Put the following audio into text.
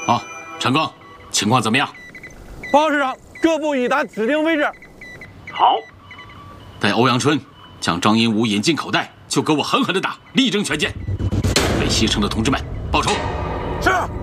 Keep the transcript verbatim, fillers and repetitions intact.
好，陈刚，情况怎么样？ 报告师长，各部已达指定位置。 好，待欧阳春将张英武引进口袋，就给我狠狠的打，力争全歼，为牺牲的同志们报仇。 是。